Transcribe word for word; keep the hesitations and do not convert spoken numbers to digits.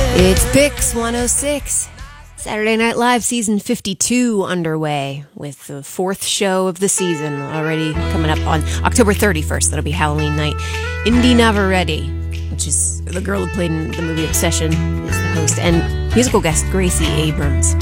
It's Pix one oh six. Saturday Night Live season fifty-two underway with the fourth show of the season already coming up on October thirty-first. That'll be Halloween night. Indy Navarrete, which is the girl who played in the movie Obsession, is the host, and musical guest Gracie Abrams.